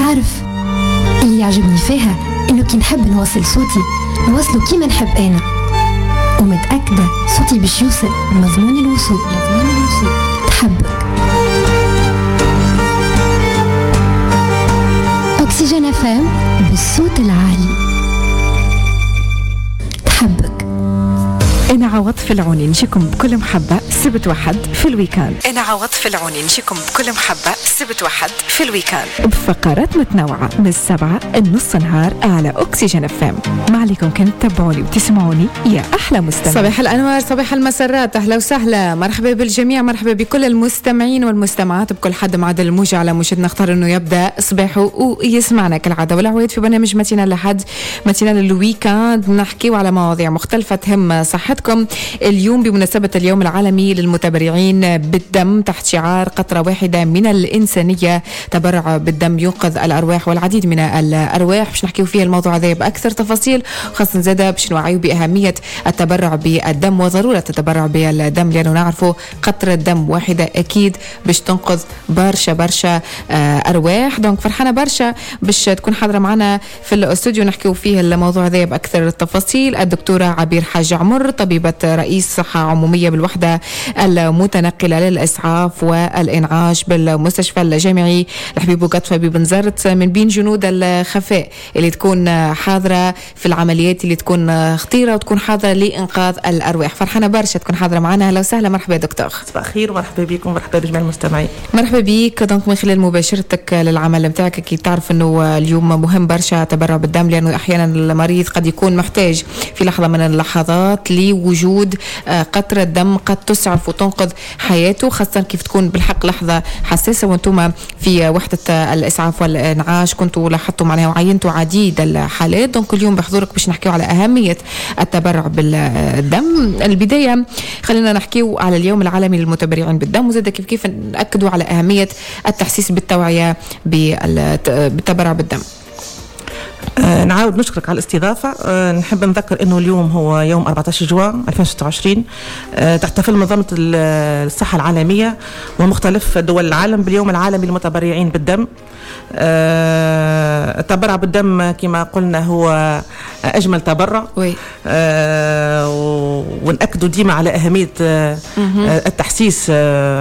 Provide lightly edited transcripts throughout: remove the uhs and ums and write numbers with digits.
تعرف اللي يعجبني فيها إنه كي نحب نوصل صوتي نوصله كيما نحب أنا، ومتأكدة صوتي باش يوصل مضمون الوصول. تحبك أكسجين FM بالصوت العالي. تحبك. أنا عوض العوني نجيكم بكل محبة سبت واحد في الويكاند. أنا عوض العوني نجيكم بكل محبة سبت واحد في الويكاند بفقرات متنوعة من 7 لنص نهار على أكسجين FM. ما عليكم كنت تتابعوني وتسمعوني يا أحلى مستمع. صباح الأنوار، صباح المسرات، أهلا وسهلا، مرحبا بالجميع، مرحبا بكل المستمعين والمستمعات، بكل حد معدل الموجة على موجتنا اختار إنه يبدأ صباحه ويسمعنا كالعادة والعويد في برنامج ماتينال لحد ماتينال الويكاند. نحكي على مواضيع مختلفة تهم صحتكم اليوم بمناسبة اليوم العالمي للمتبرعين بالدم تحت شعار قطرة واحدة من الإنسانية. تبرع بالدم ينقذ الأرواح والعديد من الأرواح. باش نحكيو فيه الموضوع هذا بأكثر تفاصيل، خاصة زادة باش نوعيو بأهمية التبرع بالدم وضرورة التبرع بالدم، لأنه نعرفوا قطرة دم واحدة أكيد باش تنقذ برشا أرواح. دونك فرحانة برشا باش تكون حاضرة معنا في الاستوديو نحكيو فيه الموضوع هذا بأكثر التفاصيل الدكتورة عبير حاج عمر، طبيبة رئيس صحة عمومية بالوحدة المتنقلة للإسعاف والإنعاش بالمستشفى الجامعي الحبيب بوقطفة ببنزرت، من بين جنود الخفاء اللي تكون حاضرة في العمليات اللي تكون خطيرة وتكون حاضرة لإنقاذ الأرواح. فرحانة برشا تكون حاضرة معنا. أهلا وسهلا، مرحبا دكتور. صباح الخير ومرحبا بكم ومرحبا بجميع المستمعين. مرحبا بيك. دونك من خلال مباشرتك للعمل متاعك كي تعرف أنه اليوم مهم برشا تبرع بالدم، لأنه أحيانا المريض قد يكون محتاج في لحظة من اللحظات لوجود قطرة دم قد تسعف وتنقذ حياته، خاصة كيف تكون بالحق لحظة حساسة. وانتم في وحدة الإسعاف والإنعاش كنتوا لاحظتوا معناها وعينتوا عديد الحالات. دونك اليوم بحضورك باش نحكيو على أهمية التبرع بالدم. البداية خلينا نحكيو على اليوم العالمي للمتبرعين بالدم، وزاد كيف نأكدوا على أهمية التحسيس بالتوعية بالتبرع بالدم. نعاود نشكرك على الاستضافة. نحب نذكر أنه اليوم هو يوم 14 جوان 2026 تحتفل منظمة الصحة العالمية ومختلف دول العالم باليوم العالمي للمتبرعين بالدم. التبرع بالدم كما قلنا هو أجمل تبرع، ونأكدوا ديما على أهمية التحسيس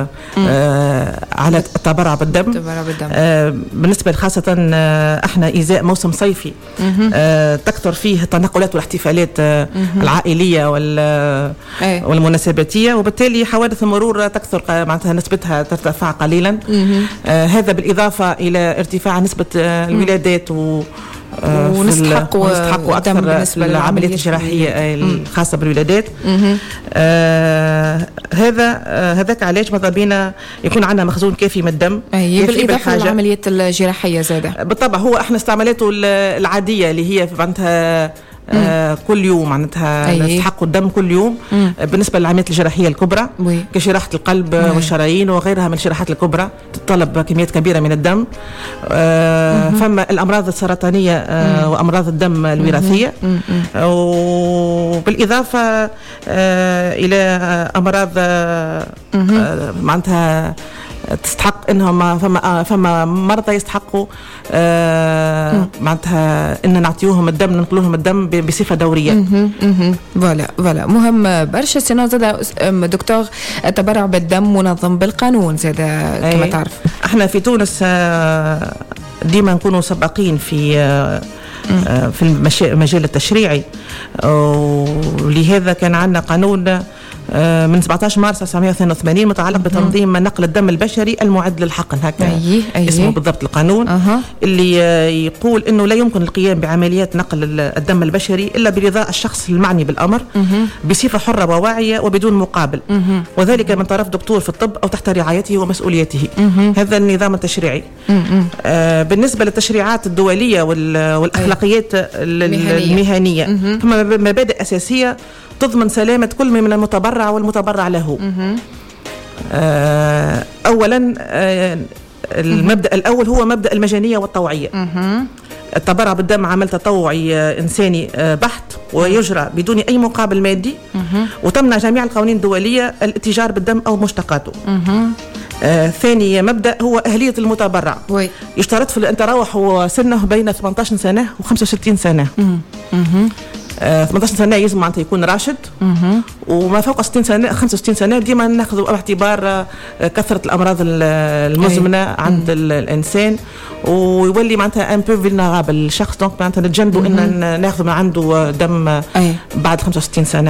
على التبرع بالدم. بالنسبة خاصة احنا إزاء موسم صيفي تكثر فيه التنقلات والاحتفالات العائلية والمناسباتية، وبالتالي حوادث المرور تكثر معناتها نسبتها ترتفع قليلا. هذا بالإضافة إلى ارتفاع نسبة الولادات ونستحقوا أكثر بالنسبة للعمليات الجراحية الخاصة بالولادات. هذاك علاج ماذا بينا يكون عندنا مخزون كافي من الدم بالإضافة للعمليات الجراحية زادة. بالطبع هو احنا استعمالاته العادية اللي هي معناتها كل يوم معناتها نستحقوا الدم كل يوم. بالنسبة للعمليات الجراحية الكبرى كجراحة القلب والشرايين وغيرها من الجراحات الكبرى تتطلب كميات كبيرة من الدم. فما الأمراض السرطانية وأمراض الدم الوراثية، وبالإضافة إلى أمراض معناتها تستحق انهم فما مرضى يستحقوا معناتها ان نعطيوهم الدم ننقلوهم الدم بصفه دوريه. فوالا مهم برشا. سينو زاد دكتور التبرع بالدم منظم بالقانون زاد كما تعرف. احنا في تونس ديما نكونوا سباقين في المجال التشريعي، ولهذا كان عندنا قانون من 17 مارس 1982 متعلق بتنظيم نقل الدم البشري المعد للحقن، هكا اسمه بالضبط القانون، اللي يقول انه لا يمكن القيام بعمليات نقل الدم البشري الا برضاء الشخص المعني بالامر بصفه حره وواعيه وبدون مقابل، وذلك من طرف دكتور في الطب او تحت رعايته ومسؤوليته. هذا النظام التشريعي. بالنسبه للتشريعات الدوليه والاخلاقيات المهنيه فما مبادئ اساسيه تضمن سلامة كل من المتبرع والمتبرع له. أولا المبدأ الأول هو مبدأ المجانية والطوعية. التبرع بالدم عمل تطوعي إنساني بحت ويجرى بدون أي مقابل مادي، وتمنع جميع القوانين الدولية الاتجار بالدم أو مشتقاته. ثاني مبدأ هو أهلية المتبرع. يشترط في أن تراوح سنه بين 18 سنة و65 سنة. 18 سنة يلزم معناتها يكون راشد، وما فوق 60 سنة 65 سنة ديما ناخذ باعتبار كثرة الأمراض المزمنة عند الإنسان، ويولي معناتها ان بو فيلنرابل الشخص، دونك معناتها نتجنبوا ان ناخذ من عنده دم بعد 65 سنة.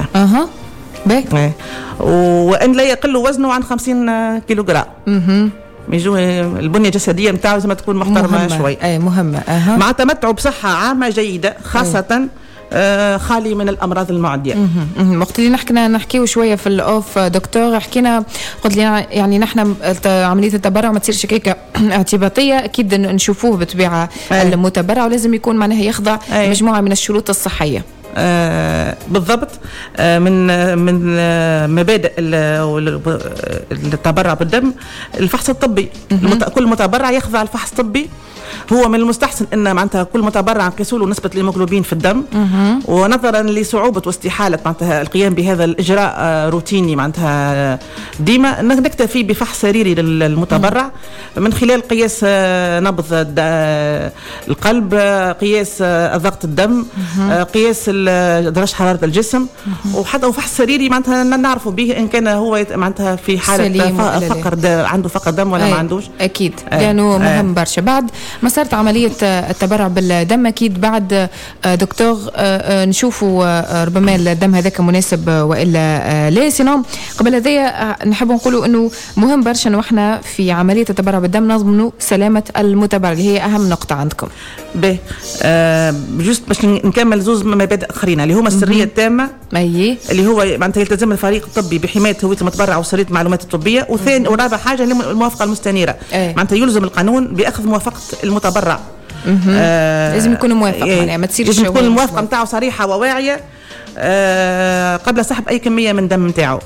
وان لا يقل وزنه عن 50 كيلوغرام. البنية الجسدية نتاعو لازم تكون محترمة شوي. مهمة. مع تمتعه بصحة عامة جيدة، خاصة خالي من الامراض المعديه. وقت اللي نحكيو شويه في الاوف دكتور، حكينا قلت لي يعني نحن عمليه التبرع ما تصيرش هيك اعتباطيه، اكيد نشوفوه بطبيعه المتبرع، ولازم يكون معناها يخضع مجموعه من الشروط الصحيه. بالضبط. من مبادئ التبرع بالدم الفحص الطبي. كل متبرع يخضع الفحص الطبي. هو من المستحسن ان معناتها كل متبرع نقيسوا له نسبه الهيموغلوبين في الدم، ونظرا لصعوبه واستحاله معناتها القيام بهذا الاجراء روتيني معناتها ديما نكتفي بفحص سريري للمتبرع من خلال قياس نبض القلب، قياس ضغط الدم، قياس درجه حراره الجسم، وحتى فحص سريري معناتها نعرفوا به ان كان هو معناتها في حاله فقر عنده فقر دم ولا ما عندوش. اكيد لانه مهم برشا. بعد ما صارت عملية التبرع بالدم أكيد بعد دكتور نشوفوا ربما الدم هذاك مناسب وإلا لا. سينو قبل هذا نحب نقولوا أنه مهم برشا أنه إحنا في عملية التبرع بالدم نضمنوا سلامة المتبرع اللي هي أهم نقطة عندكم. باهي جوست باش نكمل زوز مبادئ آخرين اللي هما السرية التامة، اللي هو معناتها يلتزم الفريق الطبي بحماية هوية المتبرع وسرية المعلومات الطبية. وثاني ورابع حاجة الموافقة المستنيرة، معناتها يلزم القانون بأخذ موافقة المتبرع. لازم يكون موافق، يعني ما تصيرش لازم تكون الموافقة نتاعو صريحة وواعية قبل سحب أي كمية من دم نتاعو.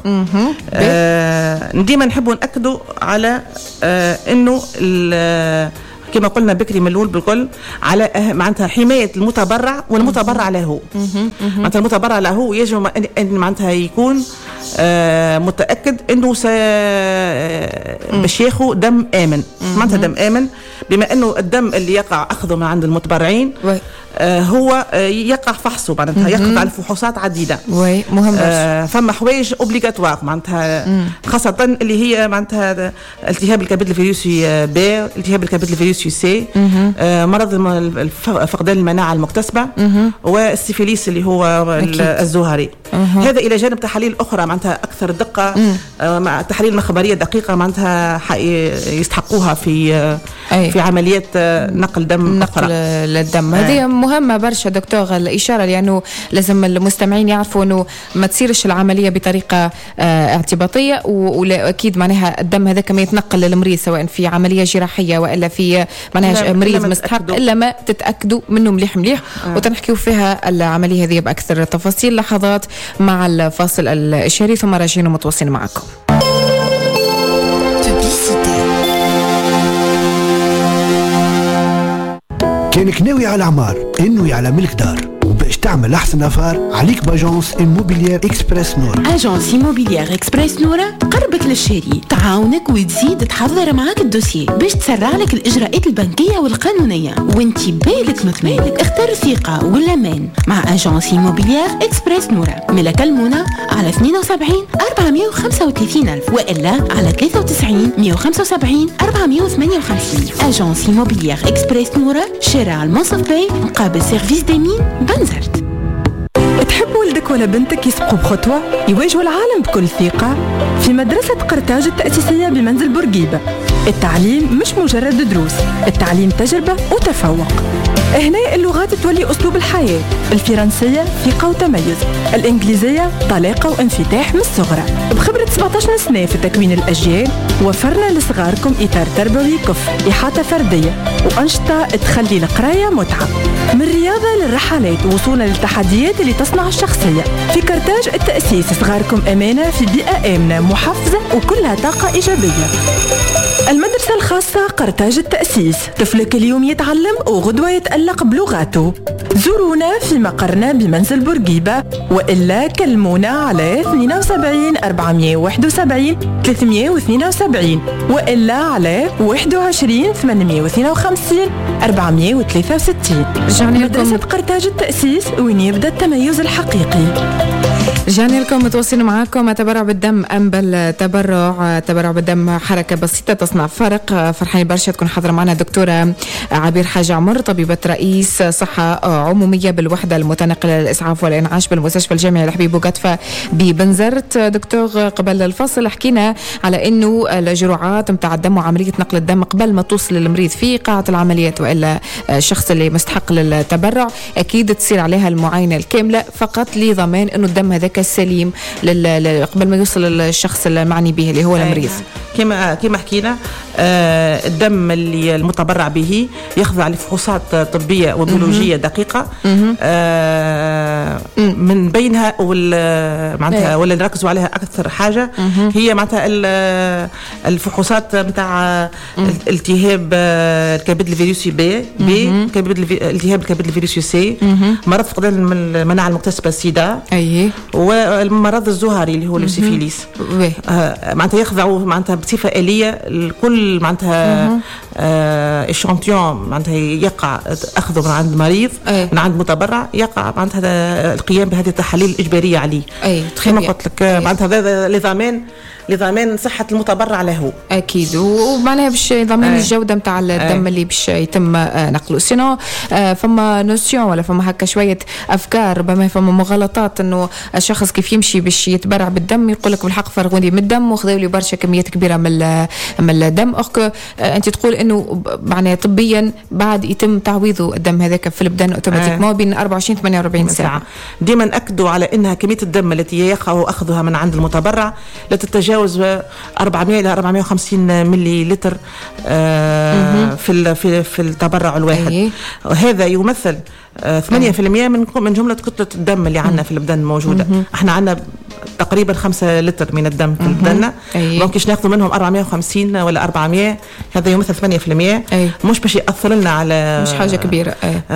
ديما نحبوا نأكدوا على إنه كما قلنا بكري من الأول بالكل على معناتها حماية المتبرع والمتبرع له. معناتها المتبرع له يجب أن معناتها يكون متأكد إنه باش ياخذ دم آمن. معناتها دم آمن بما إنه الدم اللي يقع أخذه من عند المتبرعين هو يقع فحصه، معناتها يقع الفحوصات عديدة. مهم فما حوايج اوبليغاتوار معناتها خاصة اللي هي معناتها التهاب الكبد الفيروسي ب، التهاب الكبد الفيروسي سي، مرض فقدان المناعة المكتسبة، والسيفيليس اللي هو الزهري. هذا إلى جانب تحاليل أخرى معناتها أكثر دقة، مع تحاليل مخبرية دقيقة معناتها يستحقوها في عمليات نقل دم نقل الدم. هذه مهمة برشا دكتور الإشارة، لأنه لازم المستمعين يعرفوا أنه ما تصيرش العملية بطريقة اعتباطية، وأكيد معناها الدم هذا كما يتنقل للمريض سواء في عملية جراحية وإلا في معناها مريض مستحق، إلا ما تتأكدوا منه مليح وتنحكيوا فيها العملية هذه بأكثر تفاصيل. لحظات مع الفاصل الإشاري ثم راجعين ومتواصلين معكم. كانك ناوي على عمار، انوي على ملك دار، وباش تعمل احسن افار عليك باجونس إيموبيليير إكسبريس نورا. اجونس إيموبيليير إكسبريس نورا قربت للشاري، تعاونك وتزيد تحضر معاك الدوسيي باش تسرع لك الاجراءات البنكيه والقانونيه، وانتي بالك مطمئن. اختار الثقه والامان مع اجونس إيموبيليير إكسبريس نورا. ملك المنى على 72 435 ألف والا على 93 175 458. اجونس إيموبيليير إكسبريس نورا، شارع المنصف باي مقابل سيرفيس ديمين بنزرت. تحب ولدك ولا بنتك يسبقوا بخطوة يواجهوا العالم بكل ثقة؟ في مدرسة قرطاج التأسيسية بمنزل بورقيبة التعليم مش مجرد دروس، التعليم تجربة وتفوق. هنا اللغات تولي أسلوب الحياة، الفرنسية ثقة وتميز، الإنجليزية طلاقة وانفتاح من الصغرى. بخبرة 17 سنة في تكوين الأجيال وفرنا لصغاركم إطار تربوي كفء، إحاطة فردية وأنشطة تخلي القراية متعة، من رياضة للرحلات وصولا للتحديات اللي تصنع الشخصية. في قرطاج التأسيس صغاركم أمانة في بيئة آمنة محفزة وكلها طاقة إيجابية. المدرسة الخاصة قرطاج التأسيس، طفلك اليوم يتعلم وغدوة يتألق بلغاته. زورونا في مقرنا بمنزل بورقيبة، وإلا كلمونا على 72 471 372، وإلا على 21 852 463. مدرسة قرطاج التأسيس، وين يبدأ التميز الحقيقي. رجعنا لكم متواصلين معاكم. التبرع بالدم أم بالتبرع؟ تبرع بالدم حركة بسيطة تصنع فرق. فرحانين برشا تكون حاضرة معنا دكتورة عبير حاج عمر، طبيبة رئيس صحة عمومية بالوحدة المتنقلة للإسعاف والإنعاش بالمستشفى الجامعي الحبيب بوغاتفا ببنزرت. دكتور، قبل الفصل حكينا على إنه الجرعات متاع الدم وعملية نقل الدم قبل ما توصل للمريض في قاعة العمليات وإلا الشخص اللي مستحق للتبرع أكيد تصير عليها المعاينة الكاملة فقط لضمان إنه الدم هذاك السليم قبل ما يوصل للشخص المعني به اللي هو المريض. كما حكينا الدم اللي المتبرع به يخضع لفحوصات طبية وبيولوجية دقيقة، من بينها معناتها ولا نركزوا عليها أكثر حاجة هي معناتها الفحوصات متاع التهاب الكبد الفيروسي بي، التهاب الكبد الفيروسي سي، مرض فقدان المناعة المكتسبة السيدا، والمرض الزهري اللي هو السيفيليس. معناتها يخضعوا معناتها بصفة آلية الكل معناتها إشانتيون معناتها يقع أخذه من عند مريض من عند متبرع، يقع معناتها القيام بهذه التحاليل الإجبارية عليه. كما قلت لك معناتها هذا لضمان صحة المتبرع له. أكيد، ومعناها باش يضمن الجودة متاع الدم اللي باش يتم نقله. سينو فما نوسيون ولا فما هكا شوية أفكار، ربما فما مغالطات إنه الشخص كيف يمشي باش يتبرع بالدم يقول لك بالحق فرغوني من الدم وخذوا لي برشا كميات كبيرة من الدم. أنت تقول إنه معناها طبيا بعد يتم تعويضه الدم هذاك في البدن أوتوماتيكمون بين 24 48 ساعة. ديما نأكدوا على إنها كمية الدم التي يقع أخذها من عند المتبرع لا تتجاوز 400 إلى 450 ملي لتر في التبرع الواحد. وهذا يمثل 8% من جملة كتلة الدم اللي عندنا في البدن موجودة. احنا عندنا تقريبا 5 لتر من الدم في بدننا، ممكن ناخذ منهم 450 ولا 400، هذا يمثل 8%. مش باش يأثر لنا على مش حاجة كبيرة.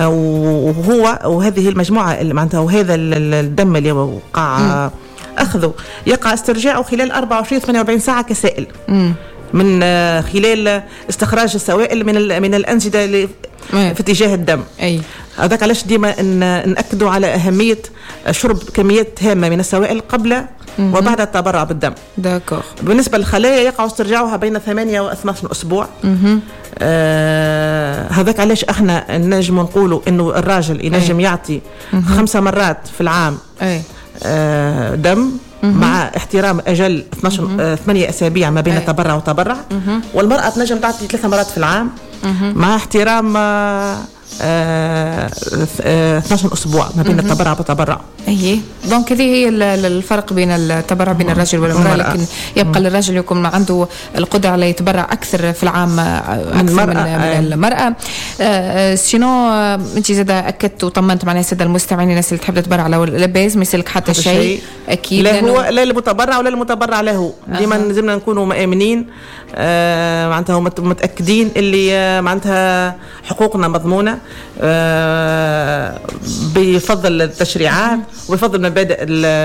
وهذه المجموعة معناتها وهذا الدم اللي وقع أخذه يقع استرجاعه خلال 24 48 ساعة كسائل من خلال استخراج السوائل من الأنسجة في اتجاه الدم. هذاك علاش ديما نأكدوا على أهمية شرب كميات هامة من السوائل قبل وبعد التبرع بالدم. داكور. بالنسبة للخلايا يقع استرجاعها بين 8 و 12 أسبوع. هذاك علاش احنا نجم نقولوا إنه الراجل ينجم يعطي 5 مرات في العام دم مع احترام أجل 8 أسابيع ما بين تبرع وتبرع، والمرأة تنجم تعطي 3 مرات في العام مع احترام 12 أسبوع ما بين التبرع والتبرع. دونك هذه هي الفرق بين التبرع بين الرجل والمرأة، لكن يبقى للرجل يكون عنده القدرة على يتبرع أكثر في العام أكثر من المرأة. شنو أنت زادا أكدت وطمنت معنا السادة المستمعين الناس اللي تحب تتبرع لو لاباس ما يسلك حتى شيء أكيد، لا هو لا المتبرع ولا المتبرع له. ديما لازمنا نكونوا مآمنين معناتها متأكدين اللي معناتها حقوقنا مضمونة بفضل التشريعات وبفضل المبادئ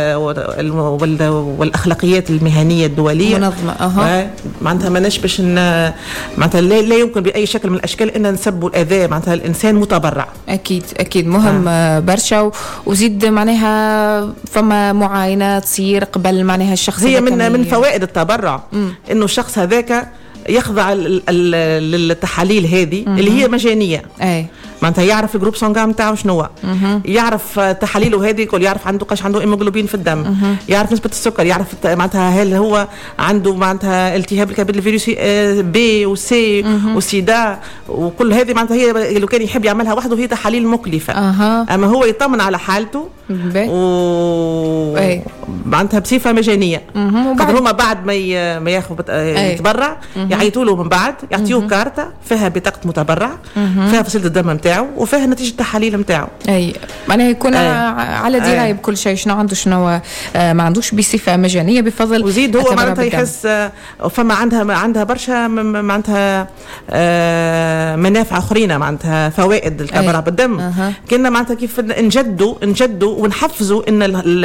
والأخلاقيات المهنية الدولية منظمة. معناتها ما نشبش معناتها لا يمكن بأي شكل من الأشكال إن نسبوا الأذى معناتها الإنسان متبرع. أكيد مهم برشا. وزيد معناها فما معاينة تصير قبل معناها الشخص هي من فوائد التبرع إنه الشخص هذاك يخضع للتحاليل هذه اللي هي مجانية. معناتها يعرف الجروب سونغام نتاعو شنو، يعرف تحاليله هذه يقول، يعرف عنده قاش عنده هيموغلوبين في الدم، يعرف نسبة السكر، يعرف معناتها هل هو عنده معناتها التهاب الكبد الفيروسي بي وسي وسيدا، وكل هذه معناتها هي لو كان يحب يعملها وحده هي تحاليل مكلفة. أما هو يطمن على حالته معناتها بصفة مجانية. هما بعد ما ياخذ يتبرع يعيطوا له من بعد، يعطيوه كارتة فيها بطاقة متبرع، فيها فصيلة الدم نتاعو، نتاعو وفيه نتيجه التحاليل نتاعو. اي معناها يكون على درايه بكل شيء، شنو عنده شنو ما عندوش بصفه مجانيه بفضل. وزيد هو معناتها يحس فما عندها برشا معناتها منافع اخرين، معناتها فوائد التبرع بالدم. كنا معناتها كيف نجدوا ونحفزوا ان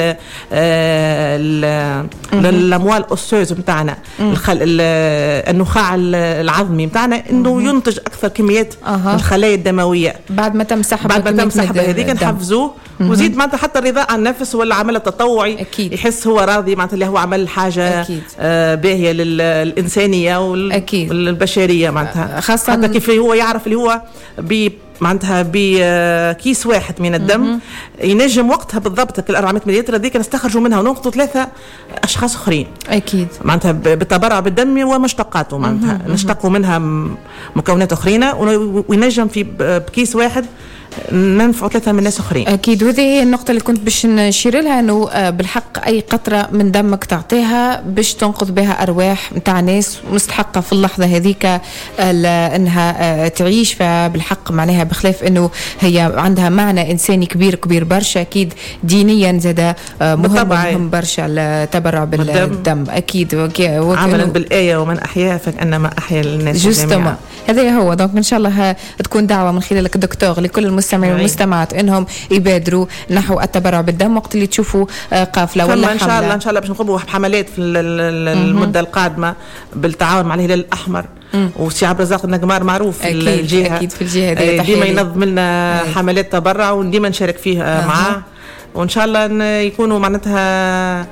الاموال الاوسوز نتاعنا، النخاع العظمي نتاعنا انه ينتج اكثر كميات الخلايا الدمويه بعد ما تم سحب هذيك نحفزوه. وزيد معناتها حتى الرضا عن النفس ولا عمل التطوعي أكيد. يحس هو راضي معناتها اللي هو عمل حاجه باهيه للانسانيه والبشريه معناتها، خاصه حتى كيف هو يعرف اللي هو معناتها بكيس واحد من الدم ينجم وقتها بالضبط 400 مليلتر هذيك نستخرجوا منها وننقذوا 3 أشخاص اخرين اكيد معناتها بالتبرع بالدم ومشتقاته، معناتها نشتقوا منها مكونات اخرين وينجم في بكيس واحد ننفعوا 3 من الناس اخرين. اكيد، وهذه هي النقطه اللي كنت باش نشير لها، انه بالحق اي قطره من دمك تعطيها باش تنقذ بها ارواح نتاع ناس مستحقه في اللحظه هذيك انها تعيش. فبالحق معناها بخلاف انه هي عندها معنى انساني كبير برشا، اكيد دينيا زاد مهم برشا التبرع بالدم اكيد، عملا بالايه ومن احياها فكانما احيا الناس جميعا. هذا هو دونك ان شاء الله تكون دعوه من خلالك دكتور لكل المستمعين والمستمعات انهم يبادروا نحو التبرع بالدم وقت اللي تشوفوا قافله ولا ان شاء الله باش نقوموا بحملات في المده القادمه بالتعاون مع الهلال الاحمر. وسي عبد الرزاق النجمار معروف في الجهه اكيد في الجهه هذه ديما ينظم لنا حملات تبرع وديما نشارك فيه معاه، وان شاء الله يكونوا معناتها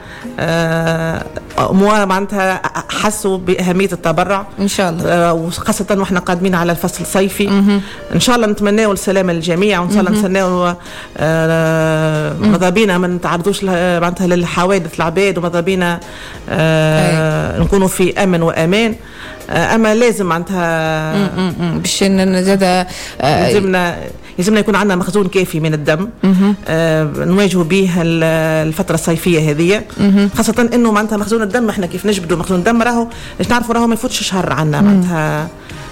معناتها حسوا باهميه التبرع ان شاء الله، وخاصه واحنا قادمين على الفصل الصيفي. ان شاء الله نتمناو السلامه للجميع، وان شاء الله نتمناو ماذا بينا ما نتعرضوش معناتها للحوادث العباد، وماذا بينا نكونوا في امن وامان. اما لازم معناتها باش زاد لازمنا يكون عندنا مخزون كافي من الدم نواجهوا به الفتره الصيفيه هذه، خاصه انه معناتها مخزون الدم احنا كيف نجبدوا مخزون الدم راهو باش نعرفوا راهو ما يفوتش شهر عندنا معناتها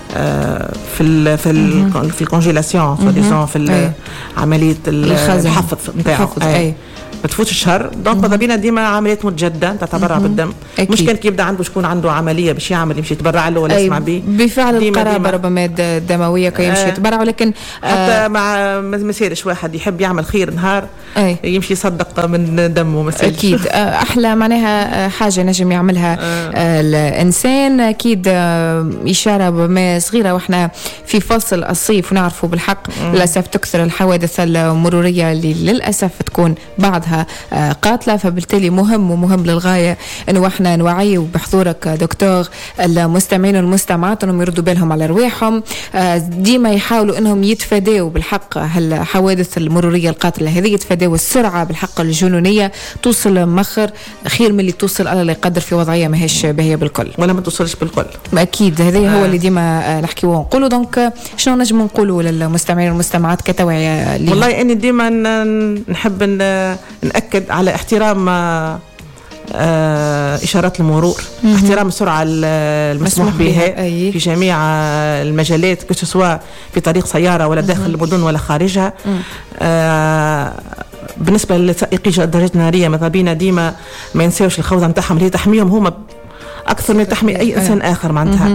في الكونجيلاسيون في عمليه الحفظ نتاعو ما تفوتش الشهر. دونك ماذا بينا ديما عمليات متجدده تتبرع بالدم، مش كان كيبدا عنده شكون عنده عمليه باش يعمل يمشي يتبرع له ولا يسمع به بفعل القرابه ربما دمويه كي يمشي يتبرع، ولكن حتى مع مسيرش واحد يحب يعمل خير نهار يمشي يصدق من دمه مسيرش اكيد. احلى معناها حاجه نجم يعملها الانسان، اكيد اشاره بما صغيره واحنا في فصل الصيف ونعرفوا بالحق للاسف تكثر الحوادث المروريه اللي للاسف تكون بعضها قاتلة، فبالتالي مهم للغاية انه احنا نوعي بحضورك دكتور المستمعين والمستمعات انهم يردوا بالهم على ارواحهم، ديما يحاولوا انهم يتفادوا بالحق هالحوادث المرورية القاتلة هذه، يتفادوا السرعة بالحق الجنونية، توصل مخر خير من اللي توصل الله لا يقدر في وضعية ماهيش باهية بالكل ولا ما توصلش بالكل. اكيد هذا هو اللي ديما نحكي ونقولوا. دونك شنو نجم نقولوا للمستمعين والمستمعات كتوعية؟ والله اني ديما نحب نأكد على احترام إشارات المرور، احترام السرعة المسموح بها في جميع المجالات، كسواء في طريق سيارة ولا داخل المدن ولا خارجها. بالنسبة لسائقي الدراجات النارية ماذا بينا ديما ما ينساوش الخوذة نتاعهم اللي هي تحميهم هما أكثر من تحمي أي إنسان آخر معناتها.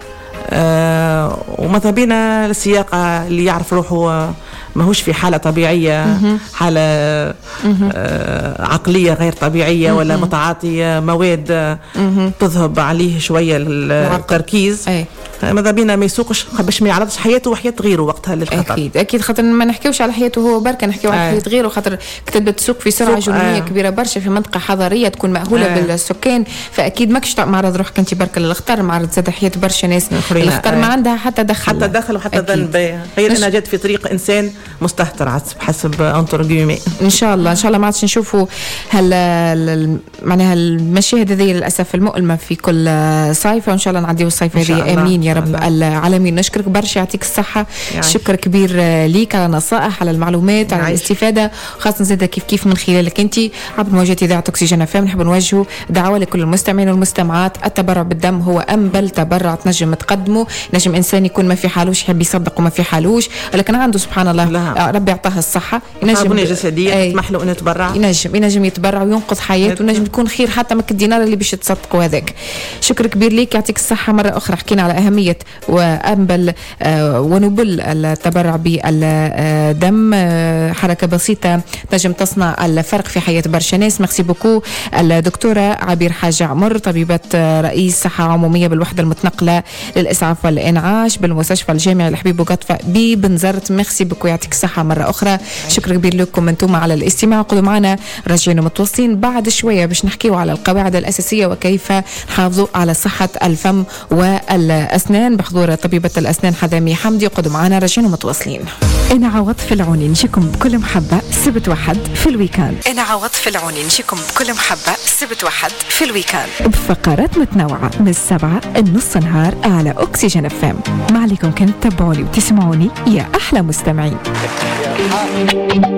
وماذا بينا السياقة اللي يعرف روحه ماهوش في حالة طبيعية، حالة عقلية غير طبيعية ولا متعاطي مواد تذهب عليه شوية التركيز، ماذا بينا ما يسوقش باش ما يعرضش حياته وحياة غيره وقتها للخطر. اكيد خاطر ما نحكيوش على حياته هو بركة، نحكيو على حياة غيره، خاطر كتبدا تسوق في سرعة جنونية كبيرة برشا في منطقة حضرية تكون مأهولة بالسكان، فاكيد ماكش معرض روحك انت بركة للخطر، معرض زاد حياة برشا ناس الخطر ما عندها حتى دخل وحتى ذنب، غير انها جات في طريق انسان مستهتر حسب انترجيومي. ان شاء الله ما عادش نشوفوا معناها المشاهد هذه للاسف المؤلمة في كل صيف، وان شاء الله نعديو الصيف هذه امين يا رب العالمين. نشكرك برشا، يعطيك الصحة. شكر كبير ليك على النصائح، على المعلومات، على الاستفادة، خاصة زادة كيف من خلالك أنت عبر موجة إذاعة أكسجين FM. نحب نوجه دعوة لكل المستمعين والمستمعات، التبرع بالدم هو أنبل تبرع تنجم تقدمه. نجم إنسان يكون ما في حالوش يحب يصدق وما في حالوش، لكن عنده سبحان الله ربي يعطاه الصحة، ينجم جسدية تسمح له انه يتبرع، ينجم يتبرع وينقذ حياته، ونجم تكون خير حتى من الدينار اللي باش تصدقوا هذاك. شكر كبير ليك، يعطيك الصحة. مرة أخرى حكينا على أهمية وأنبل ونبل التبرع بالدم، حركة بسيطة تنجم تصنع الفرق في حياة برشا ناس. ميرسي بوكو الدكتورة عبير حاج عمر، طبيبة رئيس صحة عمومية بالوحدة المتنقلة للإسعاف والإنعاش بالمستشفى الجامعي الحبيب بوقطفة ببنزرت. ميرسي بوكو، يعطيك الصحة مرة أخرى. شكرا كبير لكم انتم على الاستماع. قولوا معنا راجعين متواصلين بعد شوية باش نحكيوا على القواعد الأساسية وكيف نحافظوا على صحة الفم والأسنان بحضور طبيبة الأسنان حذامي حمدي. قولوا معنا راجعين متواصلين. أنا عوض في العوني نجيكم بكل محبة سبت واحد في الويكاند. أنا عوض في العوني نجيكم بكل محبة سبت واحد في الويكاند بفقرات متنوعة من 7 النص نهار على أكسجين FM. ما عليكم كان تتابعوني وتسمعوني يا أحلى مستمعين.